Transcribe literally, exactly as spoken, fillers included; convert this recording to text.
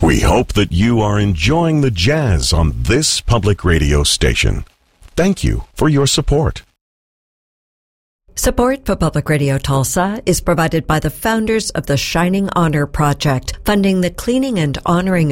We hope that you are enjoying the jazz on this public radio station. Thank you for your support. Support for Public Radio Tulsa is provided by the founders of the Shining Honor Project, funding the cleaning and honoring